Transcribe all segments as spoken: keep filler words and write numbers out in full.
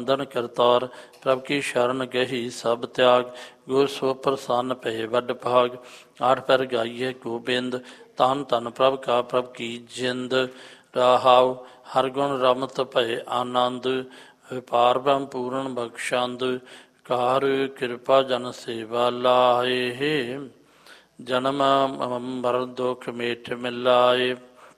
ਬੰਧਨ ਕਰਤਾਰ। ਪ੍ਰਭ ਕੀ ਸ਼ਰਨ ਗਹੀ ਸਭ ਤਿਆਗ, ਗੁਰ ਸੋ ਪ੍ਰਸੰਨ ਭਏ ਵੱਡ ਭਾਗ। ਆਠ ਪੈਰ ਗਾਈਏ ਗੋਬਿੰਦ, ਧੰਨ ਧੰਨ ਪ੍ਰਭ ਕਾ ਪ੍ਰਭ ਕੀ ਜਿੰਦ। ਰਾਹਾਉ ਹਰ ਗੁਣ ਰਮਤ ਭਏ ਆਨੰਦ, ਵਿਪਾਰ ਬ੍ਰਹਮ ਪੂਰਨ ਬਖਸ਼ੰਦ। ਕਾਰ ਕਿਰਪਾ ਜਨ ਸੇਵਾ ਲਾਏ, ਜਨਮ ਮਰਨ ਦੁਖ ਮੇਟ ਮਿਲਾਏ।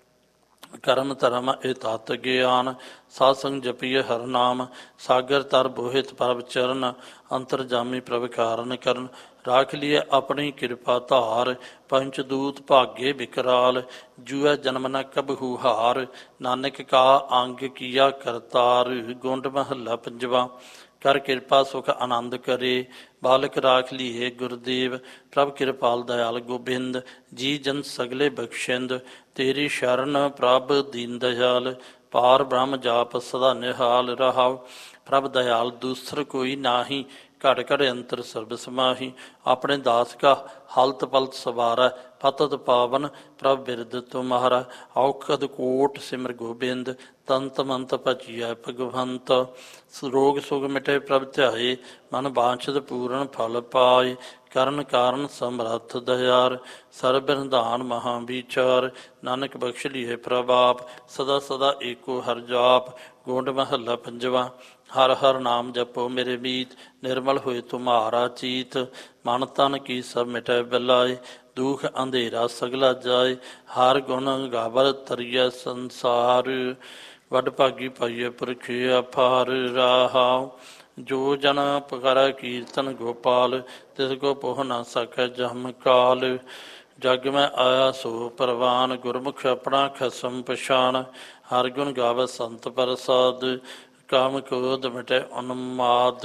ਕਰਮ ਧਰਮ ਇਹ ਤਤ ਗਿਆਨ, ਸਾਧ ਸੰਗ ਜਪੀਏ ਹਰ ਨਾਮ। ਸਾਗਰ ਤਰ ਬੋਹਿਤ ਪ੍ਰਭ ਚਰਨ, ਅੰਤਰ ਜਾਮੀ ਪ੍ਰਭ ਕਾਰਨ ਕਰਨ। ਰਾਖ ਲਿਏ ਆਪਣੀ ਕਿਰਪਾ ਧਾਰ, ਪੰਚ ਦੂਤ ਭਾਗੇ ਵਿਕਰਾਲ। ਜੂਐ ਜਨਮ ਨ ਕਬਹੂ ਹਾਰ, ਨਾਨਕ ਕਾ ਅੰਗ ਕੀਆ ਕਰਤਾਰ। ਗੋਂਡ ਮਹੱਲਾ ਪੰਜਵਾ। ਕਰ ਕਿਰਪਾ ਸੁਖ ਆਨੰਦ ਕਰੇ, ਬਾਲਕ ਰਾਖ ਲੀਏ ਗੁਰਦੇਵ। ਪ੍ਰਭ ਕਿਰਪਾਲ ਦਇਆਲ ਗੋਬਿੰਦ, ਜੀ ਜਨ ਸਗਲੇ ਬਖਸ਼ਿੰਦ। ਤੇਰੀ ਸ਼ਰਨ ਪ੍ਰਭ ਦੀਨ ਦਇਆਲ, ਪਾਰ ਬ੍ਰਹਮ ਜਾਪ ਸਦਾ ਨਿਹਾਲ। ਰਹਾਉ ਪ੍ਰਭ ਦਇਆਲ ਦੂਸਰ ਕੋਈ ਨਾਹੀ, ਘੜ ਘੜ ਅੰਤਰ ਸਰਬ ਸਮਾਹੀ। ਆਪਣੇ ਦਾਸ ਕਾ ਹਲਤ ਪਲਤ ਸਵਾਰੈ, ਪਤਤ ਪਾਵਨ ਪ੍ਰਭ ਬਿਰਦ ਤੁਮਾਰਾ। ਔਖਦ ਕੋਟ ਸਿਮਰ ਗੋਬਿੰਦ, ਤੰਤ ਮੰਤ ਭਜੀਐ ਭਗਵੰਤ। ਰੋਗ ਸੁਗ ਮਿਟੇ ਪ੍ਰਭ ਧਿਆਏ, ਮਨ ਬਾਂਛਤ ਪੂਰਨ ਫਲ ਪਾਏ। ਕਰਨ ਕਾਰਨ ਸਮਰੱਥ ਦਇਆਰ, ਸਰਬ ਨਿਧਾਨ ਮਹਾ ਵਿਚਾਰ। ਨਾਨਕ ਬਖਸ਼ ਲੀਏ ਪ੍ਰਭ ਆਪ, ਸਦਾ ਸਦਾ ਏਕੋ ਹਰ ਜਾਪ। ਗੋਂਡ ਮਹੱਲਾ ਪੰਜਵਾ। ਹਰ ਹਰ ਨਾਮ ਜਪੋ ਮੇਰੇ ਮੀਤ, ਨਿਰਮਲ ਹੋਏ ਤੁਮਾਰਾ ਚੀਤ। ਮਨ ਤਨ ਕੀ ਸਭ ਮਿਟੈ ਬਲਾਏ, ਦੁਖ ਅੰਧੇਰਾ ਸਗਲਾ ਜਾਏ। ਹਰ ਗੁਣ ਗਾਵਰ ਤਰੀਐ ਸੰਸਾਰ, ਵੱਡ ਭਾਗੀ ਪਾਈਏ ਪੁਰਖੇ ਅਪਾਰ। ਰਾਹਾਉ ਜੋ ਜਨ ਪੁਕਾਰੈ ਕੀਰਤਨ ਗੋਪਾਲ, ਤਿਸ ਕੋ ਪੋਹ ਨਾ ਸਕੈ ਜਮ ਕਾਲ। ਜਗ ਮੈਂ ਆਇਆ ਸੋ ਪ੍ਰਵਾਨ, ਗੁਰਮੁਖ ਆਪਣਾ ਖਸਮ ਪਛਾਣ। ਹਰ ਗੁਣ ਗਾਵੈ ਸੰਤ ਪ੍ਰਸਾਦ, ਕਾਮ ਕ੍ਰੋਧ ਮਿਟੈ ਉਨਮਾਦ।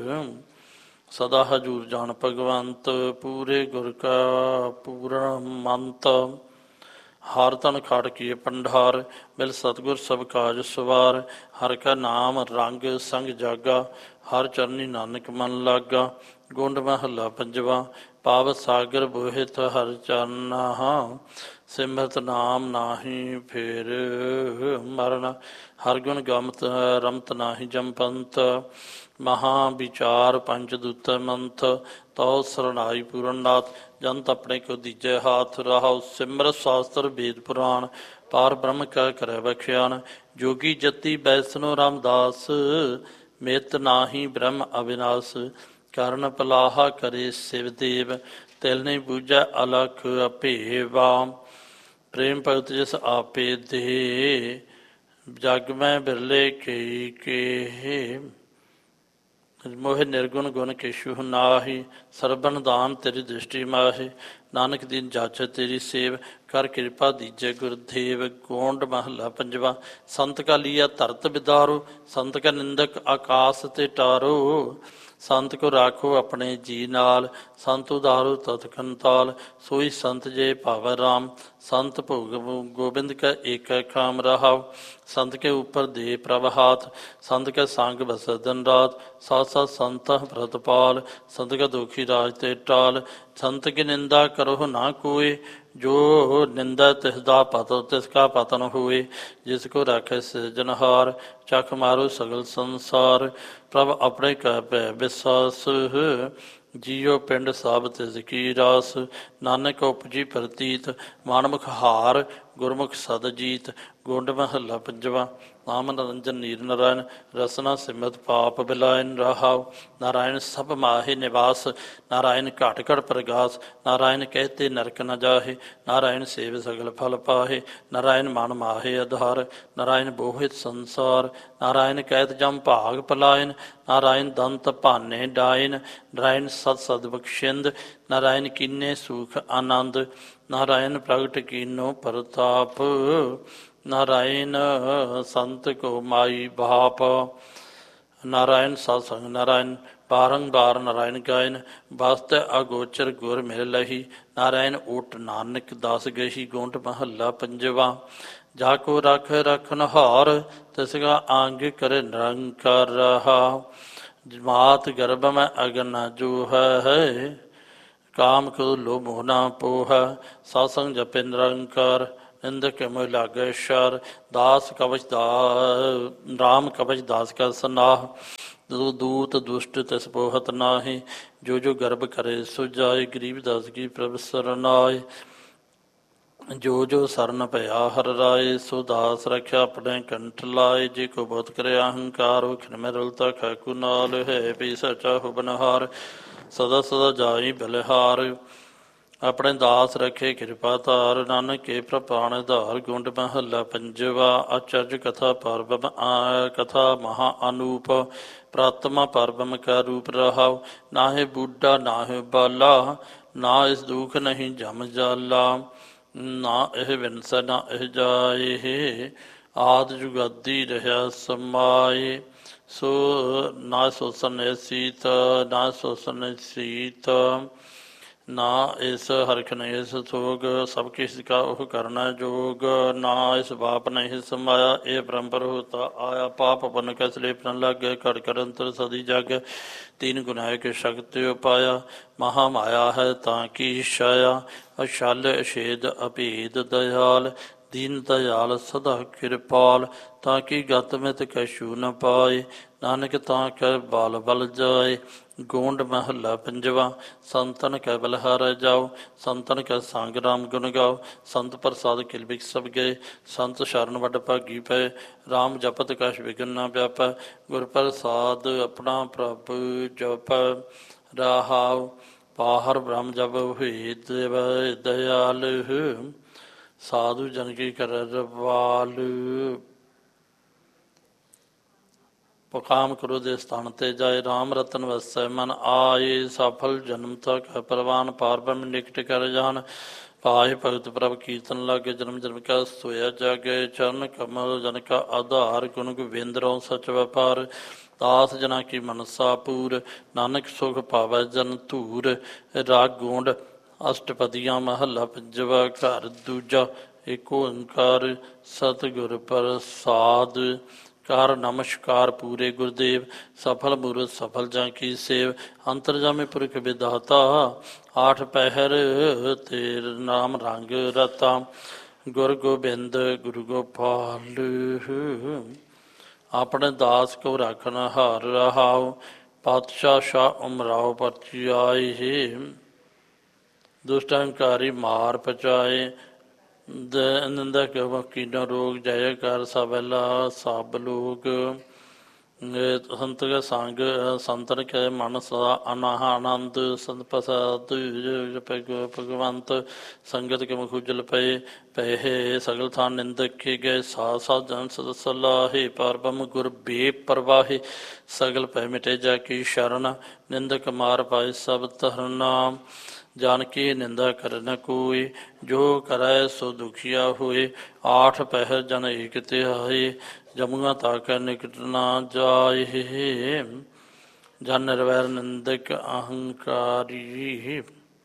ਸਦਾ ਹਜੂਰ ਜਾਣ ਭਗਵੰਤ, ਪੂਰੇ ਗੁਰ ਕਾ ਪੂਰਨ ਮੰਤ। ਹਰ ਤਨ ਖਾੜ ਕੀਏ ਪੰਡਾਰ, ਮਿਲ ਸਤਿਗੁਰ ਸਭ ਕਾਜ ਸਵਾਰ। ਹਰ ਕਾ ਨਾਮ ਰੰਗ ਸੰਗ ਜਾਗਾ, ਹਰ ਚਰਨੀ ਨਾਨਕ ਮਨ ਲਾਗਾ। ਗੋਂਡ ਮਹੱਲਾ ਪੰਜਵਾ। ਪਾਵ ਸਾਗਰ ਬੋਹਿਤ ਹਰ ਚਰਨਾ, ਸਿਮਰਤ ਨਾਮ ਨਾਹੀ ਫੇਰ ਮਰਨ। ਹਰ ਗੁਣ ਗਮਤ ਰਮਤ ਨਾਹੀ ਜਮਪੰਤ, ਮਹਾ ਵਿਚਾਰ ਪੰਚ ਦੂਤ ਮੰਥ। ਤਉ ਸਰਣਾਈ ਪੂਰਨ ਨਾਥ, ਜੰਤ ਆਪਣੇ ਕੋ ਦੀਜੈ ਹਾਥ। ਰਹਾਉ ਸਿਮਰਤ ਸ਼ਾਸਤਰ ਵੇਦ ਪੁਰਾਣ, ਪਾਰ ਬ੍ਰਹਮ ਕਾ ਕਰੈ ਬਖਿਆਨ। ਜੋਗੀ ਜਤੀ ਬੈਸਨੋ ਰਾਮਦਾਸ, ਮਿਤ ਨਾਹੀ ਬ੍ਰਹਮ ਅਵਿਨਾਸ਼। ਕਰਨ ਪਲਾਹਾ ਕਰੇ ਸਿਵ ਦੇਵ, ਤਿਲ ਨਹੀਂ ਬੂਝੈ ਅਲਖ ਅਭੇਵਾ। ਪ੍ਰੇਮ ਭਗਤ ਜਿਸ ਆਪੇ ਦੇ, ਜਗ ਮੈਂ ਬਿਰਲੇ ਕਈ ਕੇ। ਮੋਹਿ ਨਿਰਗੁਣ ਗੁਣ ਕੇਸ਼ੂ ਨਾਹੀ, ਸਰਬਨ ਦਾਨ ਤੇਰੀ ਦ੍ਰਿਸ਼ਟੀ ਮਾਹੀ। ਨਾਨਕ ਦੀਨ ਜਾਚੈ ਤੇਰੀ ਸੇਵ, ਕਰ ਕਿਰਪਾ ਦੀਜੈ ਗੁਰਦੇਵ। ਗੋਂਡ ਮਹੱਲਾ ਪੰਜਵਾ। ਸੰਤ ਕਾ ਲੀਆ ਧਰਤ ਬਿਦਾਰੋ, ਸੰਤ ਕਾ ਨਿੰਦਕ ਆਕਾਸ ਤੇ ਟਾਰੋ। ਸੰਤ ਕੋ ਰਾਖੋ ਆਪਣੇ ਜੀ ਨਾਲ, ਸੰਤ ਉਦਾਰੋ ਤਤ ਕੰਤਾਲ। ਸੋਈ ਸੰਤ ਜੇ ਭਾਵੈ ਰਾਮ, ਸੰਤ ਭੋਗ ਗੋਬਿੰਦ ਕਾ ਏਕੈ ਖਾਮ। ਰਹਾਉ ਸੰਤ ਕੇ ਉੱਪਰ ਦੇ ਪ੍ਰਭ ਹਾਥ, ਸੰਤ ਕੈ ਸੰਗ ਬਸੈ ਦਿਨ ਰਾਤ। ਸਾਥ ਸਾਥ ਸੰਤ ਪ੍ਰਤਪਾਲ, ਸੰਤ ਕਾ ਦੁਖੀ ਰਾਜ ਤੇ ਟਾਲ। ਸੰਤ ਕੀ ਨਿੰਦਾ ਕਰੋ ਨਾ ਕੋਏ, ਜੋ ਨਿੰਦਾ ਤਿਸ ਦਾ ਪਤਨ ਤਿਸ ਕਾ ਪਤਨ ਹੋਏ। ਜਿਸ ਕੋ ਰਾਖੈ ਸਿਰਜਨਹਾਰ, ਚੱਕ ਮਾਰੋ ਸਗਲ ਸੰਸਾਰ। ਪ੍ਰਭ ਆਪਣੇ ਕੈ ਭੈ ਵਿਸਾਸ, ਜੀਓ ਪਿੰਡ ਸਭ ਤਿਸ ਕੀ ਰਾਸ। ਨਾਨਕ ਉਪਜੀ ਪ੍ਰਤੀਤ, ਮਨਮੁਖ ਹਾਰ ਗੁਰਮੁਖ ਸਦ ਜੀਤ। ਗੋਂਡ ਮਹੱਲਾ ਪੰਜਵਾ। ਨਾਮ ਨਿਰੰਜਨ ਨੀਰ ਨਾਰਾਇਣ, ਰਸਨਾ ਸਿਮਰਤ ਪਾਪ ਬਿਲਾਇਨ। ਰਹਾਉ ਨਾਰਾਇਣ ਸਭ ਮਾਹੇ ਨਿਵਾਸ, ਨਾਰਾਇਣ ਘਟ ਘਟ ਪ੍ਰਗਾਸ। ਨਾਰਾਇਣ ਕਹਿਤੇ ਨਰਕ ਨ ਜਾਹੇ, ਨਾਰਾਇਣ ਸੇਵ ਸਗਲ ਫਲ ਪਾਹੇ। ਨਾਰਾਇਣ ਮਨ ਮਾਹੇ ਆਧਾਰ, ਨਾਰਾਇਣ ਬੋਹਿਤ ਸੰਸਾਰ। ਨਾਰਾਇਣ ਕਹਿਤ ਜਮ ਭਾਗ ਪਲਾਇਨ, ਨਾਰਾਇਣ ਦੰਤ ਭਾਨੇ ਡਾਇਨ। ਨਾਰਾਇਣ ਸਤ ਸਦ ਬਖਸ਼ਿੰਦ, ਨਾਰਾਇਣ ਕੀਨੇ ਸੁਖ ਆਨੰਦ। ਨਾਰਾਇਣ ਪ੍ਰਗਟ ਕੀਨੋ ਪ੍ਰਤਾਪ, ਨਾਰਾਇਣ ਸੰਤ ਕੋ ਮਾਈ ਬਾਪ। ਨਾਰਾਇਣ ਸਤ ਸੰਗ ਨਾਰਾਇਣ, ਬਾਰੰਬਾਰ ਨਾਰਾਇਣ ਗਾਇਨ। ਬਸਤ ਅਗੋਚਰ ਗੁਰ ਮਿਲ ਲਹੀ, ਨਾਰਾਇਣ ਓਟ ਨਾਨਕ ਦਾਸ ਗਹੀ। ਗੋਂਡ ਮਹੱਲਾ ਪੰਜਵਾ। ਜਾ ਕੋ ਰਖ ਰਖਨਹਾਰ, ਤਿਸ ਕਾ ਅੰਗ ਕਰੇ ਨਿਰੰਕਾਰ। ਰਹਾ ਮਾਤ ਗਰਭ ਮੈਂ ਅਗਨ ਨਾ ਜੋ ਹੈ, ਕਾਮ ਕੋ ਲੋਭ ਮੋਹ ਨਾ ਪੋਹ। ਸਾਧ ਸੰਗ ਜਪੇ ਨਿਰੰਕਾਰ, ਨਿੰਦਕ ਮੋਹ ਲਾਗੇ ਸ਼ਰ। ਦਾਸ ਕਵਚ ਦਾ ਰਾਮ ਕਵਚ ਦਾਸ ਕਾ ਸਨਾਹ, दू- दूत दुष्ट तिस पोहत नाहि, जो जो गर्भ करे सो जाए, गरीब दास की प्रभ सरनाए। जो जो सरन भया हर राय, सो दास रख्या अपने कंठ लाए। जे को बहुत करे अहंकार, खिन में रलता खैकु नाल, है भी सचा हो बनहार, सदा सदा जाई बलिहार। ਆਪਣੇ ਦਾਸ ਰੱਖੇ ਕਿਰਪਾ ਧਾਰ, ਨਾਨਕ ਕੇ ਪ੍ਰਪਾਣ ਆਧਾਰ। ਗੁੰਡ ਮਹੱਲਾ ਪੰਜਵਾ। ਅਚਰਜ ਕਥਾ ਪਰਬਮ ਕਥਾ ਮਹਾ ਅਨੂਪ, ਪ੍ਰਾਤਮਾ ਪਰਬਮ ਕਾ ਰੂਪ ਰਹਾਉ। ਨਾਹਿ ਬੁੱਢਾ ਨਾਹਿ ਬਾਲਾ, ਨਾ ਇਸ ਦੁਖ ਨਹੀਂ ਜਮ ਜਾਲਾ। ਨਾ ਇਹ ਵਿਨਸੈ ਨਾ ਇਹ ਜਾਏ, ਆਦ ਜੁਗਾਦੀ ਰਹਿਆ ਸਮਾਏ। ਸੋ ਨਾ ਸੋਸਨ ਸੀਤ ਨਾ ਸੋਸਨ ਸੀਤ, ਨਾ ਇਸ ਹਰਖ ਨੇ ਇਸ ਸੋਗ। ਸਭ ਕਿਸ ਕਾ ਉਹ ਕਰਨਾ ਜੋਗ, ਨਾ ਇਸ ਬਾਪ ਨਹੀਂ ਸਮਾਇਆ। ਇਹ ਪਰੰਪਰ ਹੋਤਾ ਆਇਆ, ਪਾਪ ਪੁੰਨ ਕੈ ਸਲੇਪ ਨ ਲਾਗੈ। ਘੜ ਘੜ ਅੰਤਰ ਸਦੀ ਜਾਗੈ, ਤੀਨ ਗੁਨਾਇ ਕੇ ਸ਼ਕਤਿ ਉਪਾਇਆ। ਮਹਾ ਮਾਇਆ ਹੈ ਤਾਂ ਕੀ ਛਾਇਆ, ਅਛਲ ਅਛੇਦ ਅਭੇਦ ਦਇਆਲ। ਦੀਨ ਦਇਆਲ ਸਦਾ ਕਿਰਪਾਲ, ਤਾਂ ਕੀ ਗਤ ਮਿਤ ਕਛੂ ਨ ਪਾਏ। ਨਾਨਕ ਤਾਂ ਕੈ ਬਲ ਬਲ ਜਾਏ। ਗੋਂਡ ਮਹੱਲਾ ਪੰਜਵਾ। ਸੰਤਨ ਕੈ ਬਲਿਹਾਰੈ ਜਾਓ, ਸੰਤਨ ਕੈ ਸੰਗ ਰਾਮ ਗੁਣ ਗਾਓ। ਸੰਤ ਪ੍ਰਸਾਦ ਕਿਲ ਬਿਕ ਸਭ ਗਏ, ਸੰਤ ਸ਼ਰਨ ਵੱਡ ਭਾਗੀ ਪਏ। ਰਾਮ ਜਪਤ ਕਛ ਵਿਘਨ ਨ ਵਿਆਪੈ, ਗੁਰ ਪ੍ਰਸਾਦ ਆਪਣਾ ਪ੍ਰਭ ਜਪੈ। ਰਾਹਾਉ ਪਾਹਰ ਬ੍ਰਹਮ ਜਪ ਹੋਏ ਦਇਆਲ, ਸਾਧੂ ਜਨ ਕੀ ਕਰੈ ਰਵਾਲ। ਪਕਾਮ ਕਰੋ ਦੇ ਸਥਾਨ ਤੇ ਜਾਏ, ਰਾਮ ਰਤਨ ਵਸੈ ਮਨ ਆਏ। ਸਫਲ ਜਨਮ ਤਕ ਪ੍ਰਵਾਨ, ਪਾਰ ਬ੍ਰਹਮ ਨਿਕਟ ਕਰ ਜਾਨ। ਪਾਏ ਭਗਤ ਪ੍ਰਭ ਕੀਰਤਨ ਲਾਗੇ, ਜਨਮ ਜਨਮ ਕਾ ਸੋਇਆ ਜਾਗੇ। ਚਰਨ ਕਮਲ ਜਨ ਕਾ ਆਧਾਰ, ਗੁਣ ਗੋਬਿੰਦ ਰਉ ਸਚ ਵਪਾਰ। ਦਾਸ ਜਨਾ ਕੀ ਮਨਸਾ ਪੂਰ, ਨਾਨਕ ਸੁਖ ਪਾਵੈ ਜਨ ਧੂਰ। ਰਾਗ ਗੋਂਡ ਅਸ਼ਟਪਦੀਆਂ ਮਹੱਲਾ ਪੰਜਵਾ। ਘਰ ਦੂਜਾ। ਏਕ ਓੰਕਾਰ ਸਤਿਗੁਰ ਪ੍ਰਸਾਦ। ਕਰ ਨਮਸਕਾਰ ਪੂਰੇ ਗੁਰਦੇਵ, ਸਫਲ ਮੂਰਤ ਸਫਲ ਜਾਂ ਕੀ ਸੇਵ। ਅੰਤਰਜਾਮੀ ਪੁਰਖ ਵਿਦਾਤਾ, ਆਠ ਪਹਿਰ ਤੇਰ ਨਾਮ ਰੰਗ ਰਤਾ। ਗੁਰ ਗੋਬਿੰਦ ਗੁਰੂ ਗੋਪਾਲ, ਆਪਣੇ ਦਾਸ ਕੋ ਰੱਖਣ ਹਾਰ ਰਹਾਉ। ਪਾਤਸ਼ਾਹ ਸ਼ਾਹ ਉਮਰਾਓ ਪਰਚੀ ਆਏ, ਦੁਸ਼ਟ ਅਹੰਕਾਰੀ ਮਾਰ ਪਚਾਏ। ਨਿੰਦਾ ਕੀਨਾ ਰੋਗ, ਜੈ ਕਰ ਸਬਲਾ ਸਭ ਲੋਕ। ਸੰਤ ਕੈ ਸੰਗ ਸੰਤਨ ਕੈ ਮਨ ਸਦਾ ਅਨਾਹ ਆਨੰਦ। ਸੰਤ ਪ੍ਰਸਾਦ ਭਗਵੰਤ, ਸੰਗਤ ਕੇ ਮੁਖੁਜਲ ਪਏ। ਪਏ ਸਗਲ ਥਾਨ ਨਿੰਦਕ ਕੇ ਗਏ, ਸਾਧ ਸਾਧ ਜਨ ਸਦ ਸਲਾਹੇ। ਪਰ ਬ੍ਰਹਮ ਗੁਰ ਬੇਪਰਵਾਹੇ, ਸਗਲ ਪੈ ਮਿਟੇ ਜਾ ਕੀ ਸ਼ਰਨ। ਨਿੰਦਕ ਮਾਰ ਪਾਏ ਸਭ ਧਰਨਾ, ਜਾਨ ਕੀ ਨਿੰਦਾ ਕਰ ਨ ਕੋਇ। ਜੋ ਕਰੈ ਸੋ ਦੁਖੀਆ ਹੋਏ, ਆਠ ਪਹਿਰ ਜਨ ਏਕ ਤਿਹਾਏ। ਜਮੂਆਂ ਤਾਕੈ ਨਿਕਟ ਨਾ ਜਾਏ, ਜਨ ਨਿਰਵੈਰ ਨਿੰਦਕ ਅਹੰਕਾਰੀ।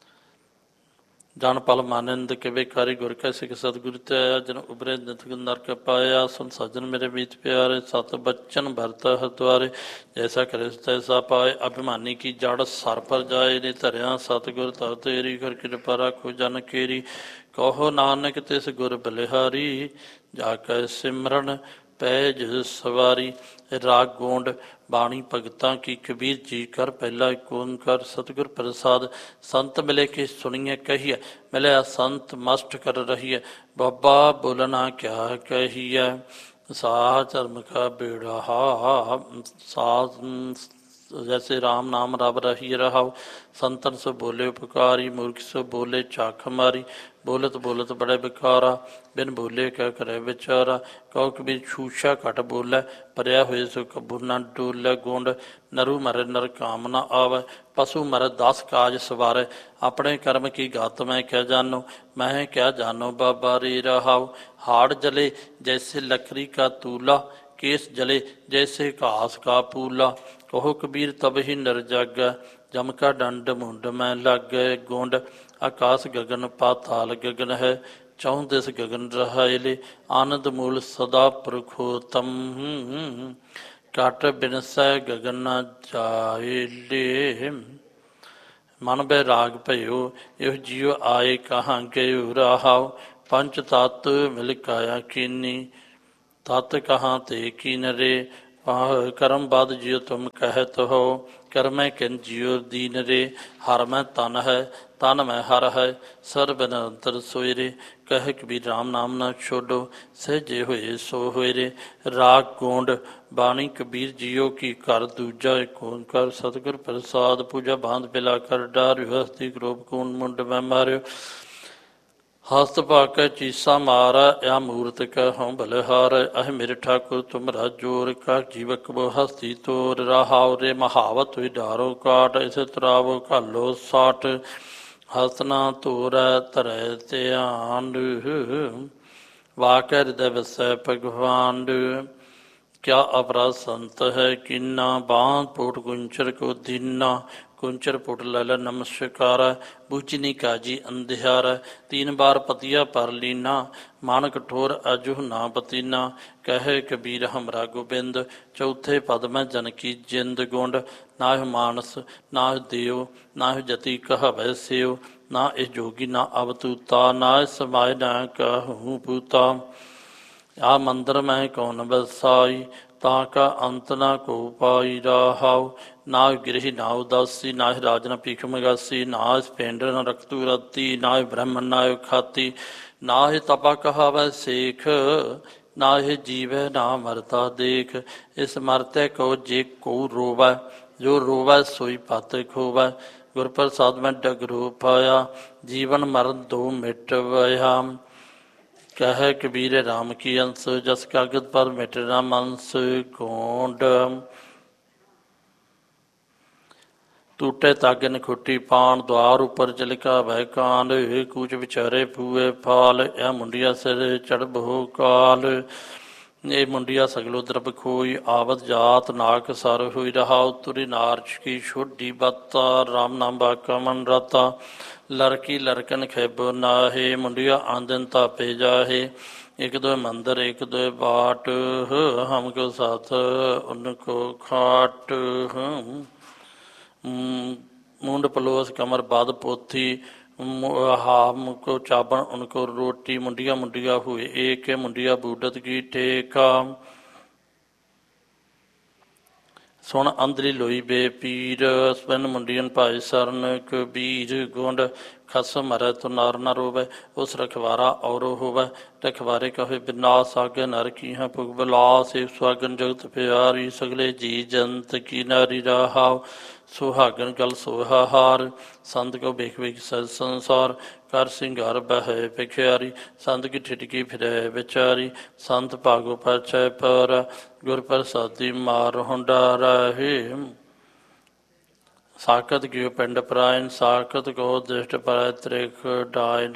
ਜਨ ਪਲ ਮਾਨੰਦ ਕੇ ਬੇਕਾਰੀ, ਗੁਰ ਕੈ ਸਿਖ ਸਤਿਗੁਰ ਤੇ ਆਇਆ। ਜਨ ਉਬਰੇ ਨਿਤ ਨਰਕ ਪਾਇਆ, ਸੁਨ ਸਾਜਨ ਮੇਰੇ ਮੀਤ ਪਿਆਰੇ। ਸਤ ਬਚਨ ਭਰਤ ਹਰਦੁਆਰੇ, ਜੈਸਾ ਕਰੇ ਤੈਸਾ ਪਾਏ। ਅਭਿਮਾਨੀ ਕੀ ਜੜ ਸਰ ਪਰ ਜਾਏ, ਨੇ ਧਰਿਆ ਸਤਿਗੁਰ ਤਉ ਤੇਰੀ। ਕਰ ਕਿਰਪਾ ਰਾਖੋ ਜਨ ਕੇਰੀ, ਕਹੋ ਨਾਨਕ ਤਿਸ ਗੁਰ ਬਲਿਹਾਰੀ। ਜਾ ਕੈ ਸਿਮਰਨ ਪੈਜ ਸਵਾਰੀ। ਰਾਗ ਗੋਂਡ ਬਾਣੀ ਭਗਤਾਂ ਕੀ ਕਬੀਰ ਜੀ ਕਰ ਪਹਿਲਾ ਏਕ ਓੰਕਾਰ ਸਤਿਗੁਰ ਪ੍ਰਸਾਦ। ਸੰਤ ਮਿਲੇ ਕੇ ਸੁਣੀਏ ਕਹੀਏ, ਮਿਲਿਆ ਸੰਤ ਮਸਟ ਕਰ ਰਹੀਏ। ਬਾਬਾ ਬੋਲਣਾ ਕਿਆ ਕਹੀਏ, ਸਾਹ ਧਰਮ ਕਾ ਬੇੜਾ ਸਾਹ। जैसे राम नाम रब रही रहाओ, संतन सो बोले उपकारी। मूर्ख सो बोले चाख मारी, बोलत बोलत बड़े बिकारा। बिन बोले क्या करे विचारा, कहो कबीर छूछा घट बोलै। परया होए सो कबू न डोलै। गोंड नरू मरे नर काम न आवे, पशु मरे दस काज सवारे। अपने कर्म की गात मैं क्या जानो, मैं क्या जानो बाबा रे रहाओ। हाड़ जले जैसे लकड़ी का तूला, केस जले जैसे घास का पूला। कहो कबीर तब ही नर जागै, जम का डंड मुंड में लागै। गोंड आकाश गगन पाताल गगन है, चौं दिस गगन रहायले। आनंद मूल सदा प्रखोतम, घट बिनसै गगन न जायले। मन बैराग भयो इह जियो आए, कहाँ गयो रहाओ। पंच तत्व मिल काया कीनी, तत् कहाँ ते की नरे। ਆਹ ਕਰਮ ਬਾਦ ਜਿਉ ਤੁਮ ਕਹਿਤ ਹੋ, ਕਰਮੈ ਕਿਨ ਜਿਉ ਦੀਨ ਰੇ। ਹਰ ਮੈਂ ਤਨ ਹੈ, ਤਨ ਮੈਂ ਹਰ ਹੈ, ਸਰਬ ਨਿਰੰਤਰ ਸੋਇ ਰੇ। ਕਹਿ ਕਬੀਰ ਰਾਮ ਨਾਮ ਨਾ ਛੋਡੋ, ਸਹਿਜੇ ਹੋਏ ਸੋ ਹੋਏ ਰੇ। ਰਾਗ ਗੋਂਡ ਬਾਣੀ ਕਬੀਰ ਜੀਓ ਕੀ, ਘਰ ਦੂਜਾ ਏਕ ਓੰਕਾਰ ਸਤਿਗੁਰ ਪ੍ਰਸਾਦ। ਪੂਜਾ ਬਾਂਧ ਬਿਲਾ ਕਰ ਡਾਰਿਓ, ਹਸਤੀ ਕਰੋਪ ਕੂਨ ਮੁੰਡ ਮੈਂ ਮਾਰਿਓ। ਹਸਤ ਭਾਕੈ ਚੀਸਾ ਮਾਰ, ਆ ਮੂਰਤ ਕਹਉ ਬਲਿਹਾਰ। ਅਹ ਮੇਰੇ ਠਾਕੁਰ ਤੁਮਰਾ ਜੋਰ, ਕਾ ਜੀਵਕ ਬੋ ਹਸਤੀ ਤੋਰ। ਰਹਾਉ ਰੇ ਮਹਾਵਤ ਹੋਈ ਡਾਰੋ ਕਾਟ, ਇਸੇ ਤਰਾਵੋ ਘਾਲੋ ਸਾਟ। ਹਸਤ ਨਾ ਧੋਰੈ ਧਰੈ ਧਿਆਨ, ਵਾਕੈ ਹਿਰਦੈ ਵਸੈ ਭਗਵਾਨ। ਕਿਆ ਅਪਰਾਧ ਸੰਤ ਹੈ ਕੀਨਾ, ਬਾਂਧ ਪੋਟ ਗੁੰਚਰ ਕੋ ਦੀਨਾ। ਕੁੰਚਰ ਪੁਟ ਲੈ ਨਮਸਕਾਰ, ਬੂਝਨੀ ਕਾਜੀ ਅੰਧਿਆਰ। ਤੀਨ ਬਾਰ ਪਤੀਆ ਪਰ ਲੀਨਾ, ਮਨ ਕਠੋਰ ਅਜੁਹ ਨਾ ਪਤੀਨਾ। ਕਹੇ ਕਬੀਰ ਹਮਰਾ ਗੋਬਿੰਦ, ਚੌਥੇ ਪਦ ਮੈਂ ਜਨ ਕੀ ਜਿੰਦ। ਗੁੰਡ ਨਾਹਿ ਮਾਨਸ ਨਾਹਿ ਦੇਵ, ਨਾਹਿ ਜਤੀ ਕਹਾਵੈ ਸੇਵ। ਨਾ ਇਸ ਜੋਗੀ ਨਾ ਅਵਤੂਤਾ, ਨਾ ਇਸ ਸਮਾਏ ਨਾ ਕਹੂੰ ਪੂਤਾ। ਆ ਮੰਦਰ ਮੈਂ ਕੌਣ ਬਸਾਈ, ਤਾਂ ਕਾ ਅੰਤ ਨਾ ਕੋ ਪਾਈ। ਰਾਹਾਉ ਨਾ ਗ੍ਰਹਿ ਨਾ ਉਦਾਸੀ, ਨਾ ਰਾਜ ਨਾ ਭੀਖ ਮਗਾਸੀ। ਨਾ ਇਸ ਪਿੰਡ ਨਾ ਰਖਤੂ ਰਾਤੀ, ਨਾ ਬ੍ਰਹਮਣ ਨਾ ਖਾਤੀ। ਨਾ ਇਹ ਤਪਾ ਕਹਾਵੈ ਸੇਖ, ਨਾ ਇਹ ਜੀਵੈ ਨਾ ਮਰਤਾ ਦੇਖ। ਇਸ ਮਰਤੈ ਕੋ ਜੇ ਕੋ ਰੋਵੈ, ਜੋ ਰੋਵੈ ਸੋਈ ਪਤ ਖੋਵੈ। ਗੁਰ ਪ੍ਰਸਾਦ ਮੈਂ ਡਗਰੂ ਪਾਇਆ, ਜੀਵਨ ਮਰਨ ਦੋ ਮਿਟ ਵਇਆ। ਕਹਿ ਕਬੀਰ ਰਾਮ ਕੀ ਅੰਸ, ਜਸ ਕਾਗਦ ਪਰ ਮਿਟ ਨਾ ਮੰਸ। ਗੋਂਡ ਟੂਟੇ ਤਾਗਨ ਖੁੱਟੀ ਪਾਣ, ਦੁਆਰ ਉੱਪਰ ਚਲਿਕਾ ਵੈ ਕਾਂਡ। ਕੂਚ ਵਿਚਾਰੇ ਪੂਏ ਫਾਲ, ਇਹ ਮੁੰਡਿਆ ਸਿਰ ਚੜ੍ਹਬੋ ਕਾਲ। ਇਹ ਮੁੰਡਿਆ ਸਗਲੋ ਦਰਬ ਖੋਈ, ਆਵਤ ਜਾਤ ਨਾਕ ਸਰ ਹੋਈ। ਰਹਾਉ ਤੁਰੀ ਨਾਰਚ ਕੀ ਛੋਡੀ ਬਾਤਾ, ਰਾਮ ਨਾਮ ਬਾਕਾ ਮਨ ਰਾਤਾ। ਲੜਕੀ ਲੜਕਨ ਖੈਬੋ ਨਾਹੇ, ਮੁੰਡਿਆ ਆਂਦਨ ਤਾਪੇ ਜਾਹੇ। ਇੱਕ ਦੋ ਮੰਦਰ ਇੱਕ ਦੋ ਬਾਟ, ਹਮ ਕੋ ਸਾਥ ਉनको ਖਾਟ। ਮੁੰਡ ਪਲੋਸ ਕਮਰ ਬਦ ਪੋਥੀ, ਹਾਮ ਕੋ ਚਾਬਣ ਉनको ਰੋਟੀ। ਮੁੰਡਿਆ ਮੁੰਡਿਆ ਹੋਏ ਏਕ, ਮੁੰਡਿਆ ਬੂਡਤ ਕੀ ਟੇਕਾ। ਸੁਣ ਅੰਦਰੀ ਲੋਈ ਬੇ ਪੀਰ, ਸਪਨ ਮੁੰਡੀਅਨ ਭਾਈ ਸਰਨ ਕਬੀਰ। ਗੁੰਡ ਖਸਮ ਮਰੈ ਤੋ ਨਾਰ ਨਾ ਰੋਵੈ, ਉਸ ਰਖਵਾਰਾ ਔਰ ਹੋਵੈ। ਰਖਵਾਰੇ ਕਹੇ ਬਿਨਾਸ, ਆਗੇ ਨਰ ਕੀ ਹੈ ਭੁਗ ਬਿਲਾਸ। ਏਕ ਸੁਹਾਗਨ ਜਗਤ ਪਿਆਰੀ, ਸਗਲੇ ਜੀ ਜੰਤ ਕੀ ਨਾਰੀ। ਰਾਹਾਉ ਸੁਹਾਗਨ ਗਲ ਸੋਹਾ ਹਾਰ, ਸੰਤ ਕੋ ਵੇਖ ਵੇਖ ਸਜ ਸੰਸਾਰ। ਕਰ ਸਿੰਘਾਰ ਬਹਿ ਭਿਖਿਆਰੀ, ਸੰਤ ਕੀ ਠਿਠਕੀ ਫਿਰੈ ਵਿਚਾਰੀ। ਸੰਤ ਭਾਗੋ ਪਰਚੈ ਪਰ, ਗੁਰ ਪ੍ਰਸਾਦੀ ਮਾਰ ਹੁੰਡਾਰਾ। ਹੈ ਸਾਕਤ ਕਿਉ ਪਿੰਡ ਪਰਾਇਨ, ਸਾਕਤ ਕੋ ਦ੍ਰਿਸ਼ਟ ਪਰੈ ਤ੍ਰਿਖ ਡਾਇਨ।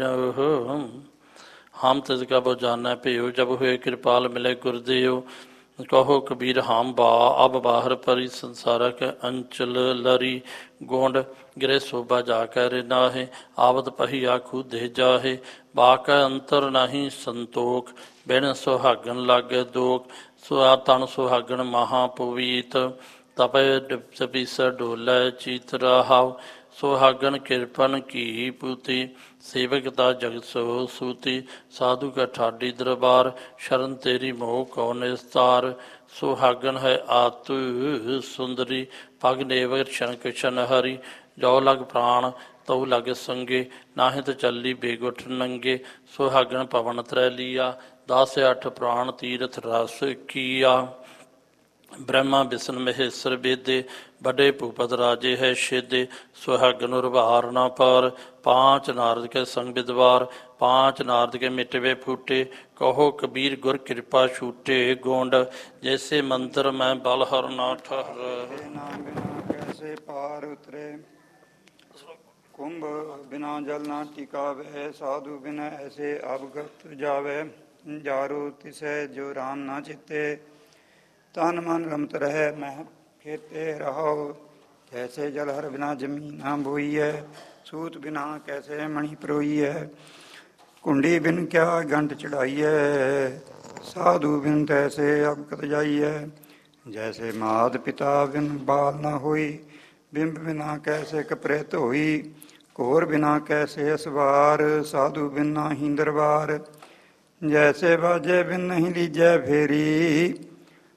ਹਮ ਤਿਸ ਕਾ ਬੋ ਜਾਨੈ ਭਿਓ, ਜਬ ਹੋਏ ਕਿਰਪਾਲ ਮਿਲੇ ਗੁਰਦੇਵ। ਕਹੋ ਕਬੀਰ ਹਮ ਬਾ ਅਬ ਬਾਹਰ ਪਰੀ, ਸੰਸਾਰਕ ਅੰਚਲ ਲਰੀ। ਗੋਂਡ ਗਿਰੇ ਸੋਭਾ ਜਾ ਕੈ ਰੇ ਨਾਹੇ, ਆਵਤ ਪਹੀ ਆਖੂ ਦੇ ਜਾਹੇ। ਬਾਕੈ ਅੰਤਰ ਨਹੀਂ ਸੰਤੋਖ, ਬਿਨ ਸੁਹਾਗਣ ਲਾਗੇ ਦੋਖ। ਸੁਆ ਤਨ ਸੁਹਾਗਣ ਮਹਾ ਪਵੀਤ, ਤਪੈ ਤਪੀਸੈ ਡੋਲੇ ਚੀਤ। ਰਾਹਾਉ ਸੁਹਾਗਣ ਕਿਰਪਨ ਕੀ ਪੂਤੀ, ਸੇਵਕ ਦਾ ਜਗਤ ਸੋ ਸੂਤੀ। ਸਾਧੂ ਕਾ ਠਾਡੀ ਦਰਬਾਰ, ਸ਼ਰਨ ਤੇਰੀ ਮੋਹ ਕੋ ਨਿਸਤਾਰ। ਸੁਹਾਗਣ ਹੈ ਆਤੁ ਸੁੰਦਰੀ, ਪਗ ਨੇਵ ਛਨਕ ਛਨ ਹਰੀ। ਜੋ ਲਗ ਪ੍ਰਾਣ ਤਉ ਲਗ ਸੰਗੇ, ਨਾਹਿ ਤ ਚੱਲੀ ਬੇਗੁੱਠ ਨੰਗੇ। ਸੁਹਾਗਣ ਪਵਨ ਤਰੈ ਲੀਆ, ਦਸ ਅੱਠ ਪ੍ਰਾਣ ਤੀਰਥ ਰਸ ਕੀਆ। ਬ੍ਰਹਮਾ ਬਿਸ਼ਨ ਮਹੇਸ਼ਰ ਬੇਦੇ, ਵੱਡੇ ਭੂਪਤ ਰਾਜੇ ਹੈ ਛੇਦੇ। ਸੁਹਾਗਨ ਉਰਵਾਰ ਨਾ ਪਾਰ, ਪਾਂਚ ਨਾਰਦ ਕੇ ਸੰਗ ਵਿਦਵਾਰ। ਪਾਂਚ ਨਾਰਦ ਕੇ ਮਿਟਵੇ ਫੂਟੇ, ਕਹੋ ਕਬੀਰ ਗੁਰ ਕਿਰਪਾ ਛੂਟੇ। ਗੋਂਡ ਜੈਸੇ ਮੰਤਰ ਮੈਂ ਬਲ ਹਰ ਨਾ ਠਹਰ, कैसे पार उतरे कुंभ बिना जल ना टिकावे। साधु बिना ऐसे अवगत जावे, जारू तिसै जो राम ना चित्ते। तन मन रमत रहे मैं खेते रहो, जैसे जल हर बिना जमीन ना बोई है। सूत बिना कैसे मणि परोई है, कुंडी बिन क्या गंट चढ़ाई है। साधु बिन तैसे अवगत जाई है, जैसे मात पिता बिन बाल न होई। बिंब बिना कैसे कपरेत होई, घोर बिना कैसे असवार। साधु बिन नाही दरबार, जैसे बाजे बिन नहीं लीजै फेरी।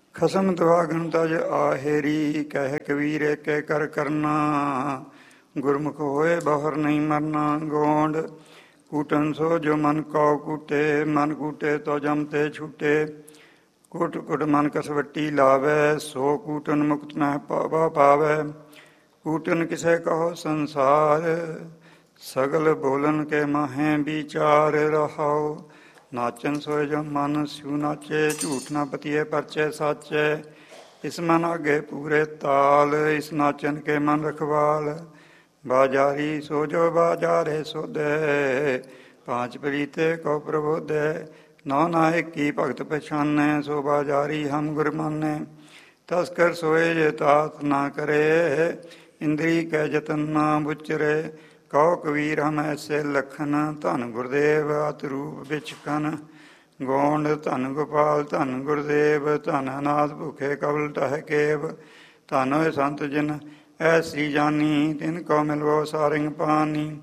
ਖਸਮ ਦਵਾਗਨ ਤਜ ਆਹੇਰੀ ਕਹਿ ਕਬੀਰ ਏਕੇ ਕਰ ਕਰਨਾ ਗੁਰਮੁਖ ਹੋਏ ਬਾਹਰ ਨਹੀਂ ਮਰਨਾ। ਗੋਂਡ ਕੂਟਨ ਸੋ ਜੋ ਮਨ ਕਉ ਕੂਟੇ ਮਨ ਕੂਟੇ ਤੋ ਜਮ ਤੇ ਛੂਟੇ। ਕੁਟ ਕੁਟ ਮਨ ਕਸਵੱਟੀ ਲਾਵੈ ਸੋ ਕੂਟਨ ਮੁਕਤ ਮਹਿ ਪਾਵਾ ਪਾਵੈ। ਕੂਟਨ ਕਿਸੈ ਕਹੋ ਸੰਸਾਰ ਸਗਲ ਬੋਲਨ ਕੇ ਮਾਹੇ ਵਿਚਾਰ ਰਹਾਉ। ਨਾਚਨ ਸੋਏ ਜੋ ਮਨ ਸਿਉ ਨਾਚੇ ਝੂਠ ਨਾ ਪਤੀਏ ਪਰਚੇ ਸਾਚੇ। ਇਸ ਮਨ ਅੱਗੇ ਪੂਰੇ ਤਾਲ ਇਸ ਨਾਚਨ ਕੇ ਮਨ ਰਖਵਾਲ। ਬਾਜਾਰੀ ਸੋ ਜੋ ਬਾਜਾਰੇ ਸੋਧੇ ਪਾਂਚ ਪ੍ਰੀਤੇ ਕੋ ਪ੍ਰਬੋਧੇ। ਨੌ ਨਾਇਕ ਕੀ ਭਗਤ ਪਛਾਨੈ ਸੋ ਬਾਜਾਰੀ ਹਮ ਗੁਰ ਮਾਨੈ। ਤਸਕਰ ਸੋਏ ਜੇ ਤਾਤ ਨਾ ਕਰੇ ਇੰਦਰੀ ਕੈ ਜਤਨ ਨਾ ਬੁਚਰੇ। ਕਹੋ ਕਬੀਰ ਹਮ ਐਸੇ ਲਖਨ ਧੰਨ ਗੁਰਦੇਵ ਅਤ ਰੂਪ ਵਿਚਕਨ। ਗੋਂਡ ਧੰਨ ਗੋਪਾਲ ਧੰਨ ਗੁਰਦੇਵ ਧੰਨ ਅਨਾਥ ਭੁਖੇ ਕਬਲ ਟਹਿ ਕੇਵ। ਧੰਨ ਹੋਏ ਸੰਤ ਜਿਨ ਐਸੀ ਜਾਨੀ ਤਿਨ ਕੋ ਮਿਲਵੋ ਸਾਰਿੰਗ ਪਾਨੀ।